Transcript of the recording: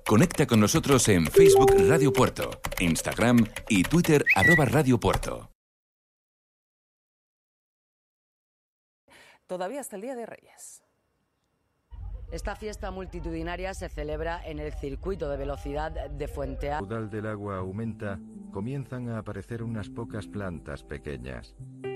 Conecta con nosotros en Facebook Radio Puerto, Instagram y Twitter @Radio Puerto. Todavía hasta el Día de Reyes. Esta fiesta multitudinaria se celebra en el circuito de velocidad de Fuentealba. El caudal del agua aumenta, comienzan a aparecer unas pocas plantas pequeñas.